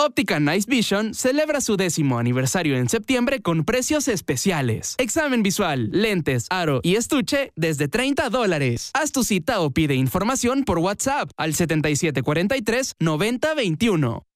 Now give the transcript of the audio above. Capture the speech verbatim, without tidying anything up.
Óptica Night Vision celebra su décimo aniversario en septiembre con precios especiales. Examen visual, lentes, aro y estuche desde treinta dólares. Haz tu cita o pide información por WhatsApp al setenta y siete cuarenta y tres noventa veintiuno.